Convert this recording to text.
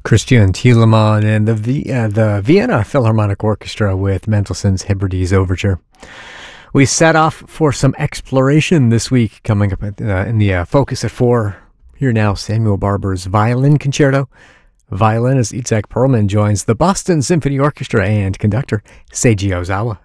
Christian Thielemann and the Vienna Philharmonic Orchestra with Mendelssohn's Hebrides Overture. We set off for some exploration this week, coming up in the Focus at 4. Here now, Samuel Barber's Violin Concerto. Violinist Itzhak Perlman joins the Boston Symphony Orchestra and conductor Seiji Ozawa